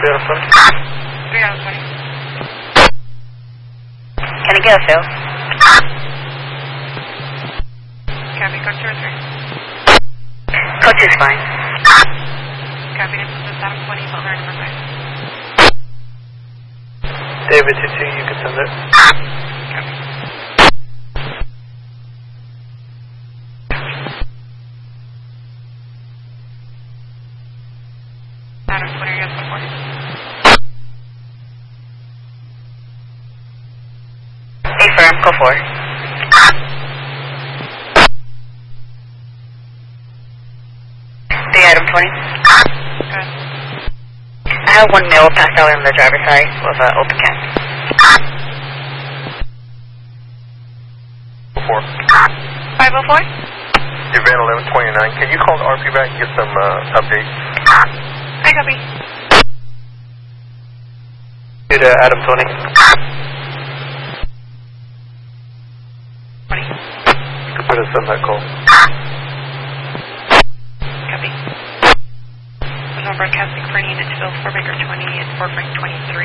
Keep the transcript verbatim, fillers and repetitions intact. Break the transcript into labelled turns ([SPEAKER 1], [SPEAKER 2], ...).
[SPEAKER 1] three out of twenty.
[SPEAKER 2] three out of twenty.
[SPEAKER 3] Can I get a fill?
[SPEAKER 2] Copy, code two or three.
[SPEAKER 3] Code two's fine.
[SPEAKER 2] Copy, this is Adam twenty, Butler number five.
[SPEAKER 1] David two two, you can send it.
[SPEAKER 2] Copy. Adam twenty, yes, before.
[SPEAKER 3] Hey, firm, go for it. Three item twenty.
[SPEAKER 2] Good.
[SPEAKER 3] I have one male passed out on the driver's side with an open cap.
[SPEAKER 1] Four.
[SPEAKER 2] five oh four?
[SPEAKER 1] Your van eleven twenty-nine. Can you call the R P back and get some uh, updates?
[SPEAKER 2] I copy.
[SPEAKER 1] Did uh, Adam twenty.
[SPEAKER 2] twenty.
[SPEAKER 1] You can put us on that call.
[SPEAKER 2] Copy. I'm now broadcasting for unit to build for Baker twenty and for Frank twenty-three.